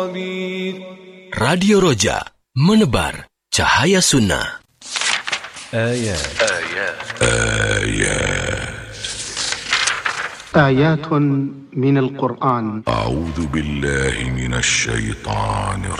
Radio Roja, menebar cahaya sunnah. آيات من القرآن. أعوذ بالله من الشيطان